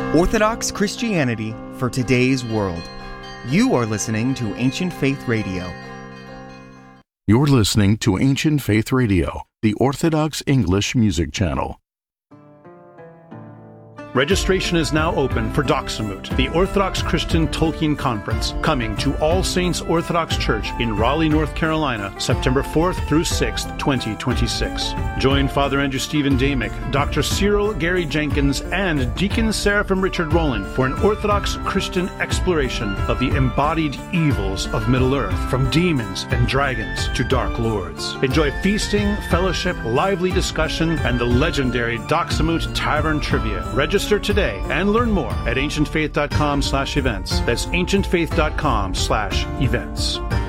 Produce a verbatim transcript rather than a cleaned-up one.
Orthodox Christianity for today's world. You are listening to Ancient Faith Radio. You're listening to Ancient Faith Radio, the Orthodox English music channel. Registration is now open for Doxamut, the Orthodox Christian Tolkien Conference, coming to All Saints Orthodox Church in Raleigh, North Carolina, September fourth through sixth, twenty twenty-six. Join Father Andrew Stephen Damick, Doctor Cyril Gary Jenkins, and Deacon Seraphim Richard Rowland for an Orthodox Christian exploration of the embodied evils of Middle-earth, from demons and dragons to dark lords. Enjoy feasting, fellowship, lively discussion, and the legendary Doxamut Tavern Trivia. Register today and learn more at ancientfaith.com slash events. That's ancientfaith.com slash events.